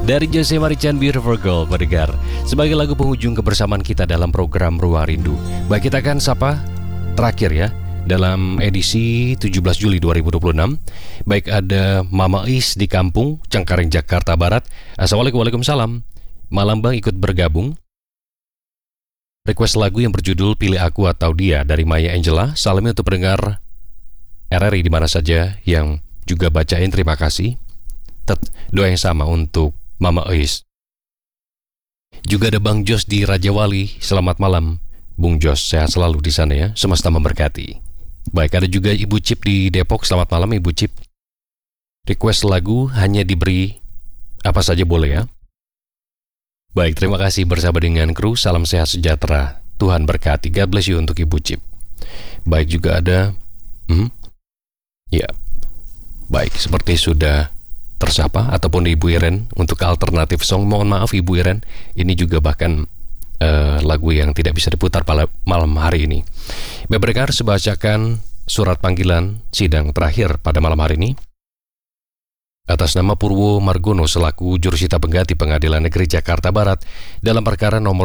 Dari Jose Marichan, Beautiful Girl, pendengar, sebagai lagu penghujung kebersamaan kita dalam program Ruang Rindu. Baik, kita akan sapa terakhir ya, dalam edisi 17 Juli 2026. Baik, ada Mama Is di kampung Cengkareng, Jakarta Barat. Assalamualaikum, waalaikumsalam. Malam Bang, ikut bergabung. Request lagu yang berjudul Pilih Aku Atau Dia dari Maya Angela. Salamnya untuk pendengar RRI di mana saja yang juga bacain, terima kasih. Doa yang sama untuk Mama Is. Juga ada Bang Jos di Raja Wali. Selamat malam Bung Jos, sehat selalu di sana ya, semesta memberkati. Baik, ada juga Ibu Cip di Depok. Selamat malam Ibu Cip. Request lagu hanya diberi apa saja boleh ya. Baik, terima kasih bersama dengan kru. Salam sehat sejahtera, Tuhan berkati. God bless you untuk Ibu Cip. Baik, juga ada ya. Baik, seperti sudah tersapa, ataupun Ibu Iren untuk alternatif song. Mohon maaf Ibu Iren, ini juga bahkan lagu yang tidak bisa diputar pada malam hari ini. Berdengar sebacakan surat panggilan sidang terakhir pada malam hari ini atas nama Purwo Margono selaku jurusita pengganti Pengadilan Negeri Jakarta Barat dalam perkara nomor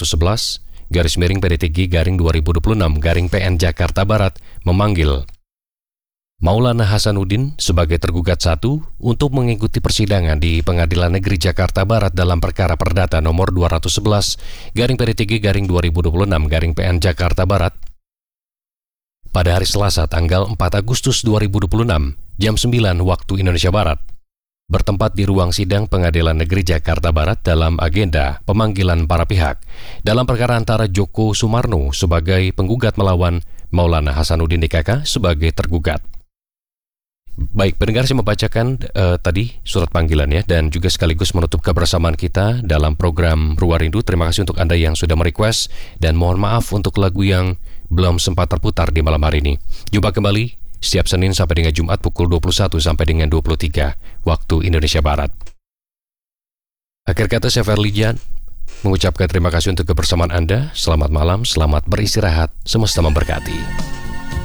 211/PDTG/2026/PN Jakarta Barat memanggil Maulana Hasanuddin sebagai tergugat 1 untuk mengikuti persidangan di Pengadilan Negeri Jakarta Barat dalam perkara perdata nomor 211/PDTG/2026/PN Jakarta Barat pada hari Selasa tanggal 4 Agustus 2026 jam 9 waktu Indonesia Barat, bertempat di ruang sidang Pengadilan Negeri Jakarta Barat dalam agenda pemanggilan para pihak dalam perkara antara Joko Sumarno sebagai penggugat melawan Maulana Hasanuddin DKK sebagai tergugat. Baik, pendengar, saya membacakan tadi surat panggilan ya, dan juga sekaligus menutup kebersamaan kita dalam program Ruang Rindu. Terima kasih untuk Anda yang sudah merequest, dan mohon maaf untuk lagu yang belum sempat terputar di malam hari ini. Jumpa kembali setiap Senin sampai dengan Jumat pukul 21 sampai dengan 23 waktu Indonesia Barat. Akhir kata, saya Ferlijan mengucapkan terima kasih untuk kebersamaan Anda. Selamat malam, selamat beristirahat, semesta memberkati.